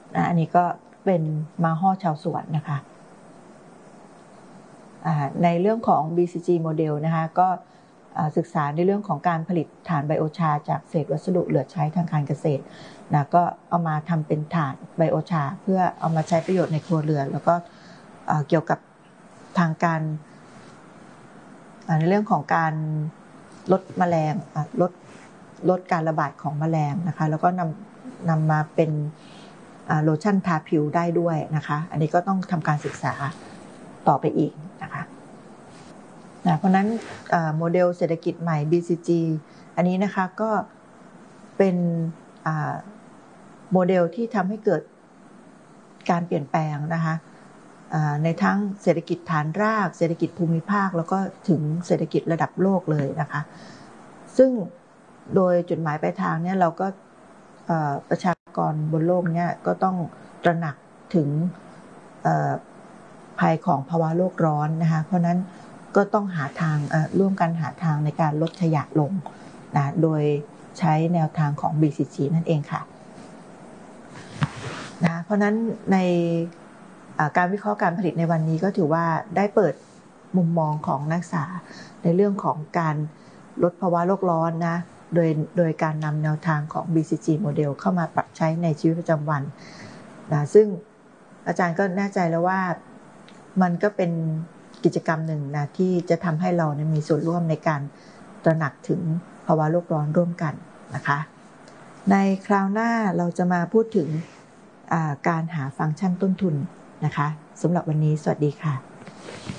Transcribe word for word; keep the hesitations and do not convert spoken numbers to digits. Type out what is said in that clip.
นะอันนี้ก็เป็นมาฮ่อชาวสวนนะคะในเรื่องของ บี ซี จี โมเดลนะคะก็ศึกษาในเรื่องของการผลิตถ่านไบโอชาจากเศษวัสดุเหลือใช้ทางการเกษตรนะก็เอามาทำเป็นถ่านไบโอชาเพื่อเอามาใช้ประโยชน์ในครัวเรือนแล้วก็เกี่ยวกับทางการในเรื่องของการลดแมลงลดลดการระบาดของแมลงนะคะแล้วก็นำนำมาเป็นโลชั่นทาผิวได้ด้วยนะคะอันนี้ก็ต้องทำการศึกษาต่อไปอีกนะคะนะเพราะนั้นโมเดลเศรษฐกิจใหม่ บี ซี จี อันนี้นะคะก็เป็นโมเดลที่ทำให้เกิดการเปลี่ยนแปลงนะคะในทั้งเศรษฐกิจฐานรากเศรษฐกิจภูมิภาคแล้วก็ถึงเศรษฐกิจระดับโลกเลยนะคะซึ่งโดยจุดหมายปลายทางเนี่ยเราก็ประชากรบนโลกเนี่ยก็ต้องตระหนักถึงภัยของภาวะโลกร้อนนะคะเพราะนั้นก็ต้องหาทางร่วมกันหาทางในการลดขยะลงนะโดยใช้แนวทางของ บี ซี จี นั่นเองค่ะนะเพราะนั้นในการวิเคราะห์การผลิตในวันนี้ก็ถือว่าได้เปิดมุมมองของนักศึกษาในเรื่องของการลดภาวะโลกร้อนนะโดยโดยการนำแนวทางของ บี ซี จี โมเดลเข้ามาปรับใช้ในชีวิตประจำวันนะซึ่งอาจารย์ก็แน่ใจแล้วว่ามันก็เป็นกิจกรรมหนึ่งนะที่จะทำให้เรานะมีส่วนร่วมในการตระหนักถึงภาวะโลกร้อนร่วมกันนะคะในคราวหน้าเราจะมาพูดถึงการหาฟังก์ชันต้นทุนนะคะสำหรับวันนี้สวัสดีค่ะ